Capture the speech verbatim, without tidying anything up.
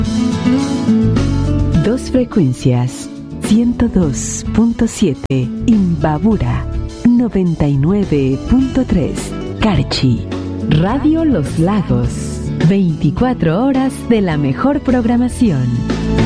Dos frecuencias, ciento dos punto siete Imbabura, noventa y nueve punto tres Carchi. Radio Los Lagos, veinticuatro horas de la mejor programación.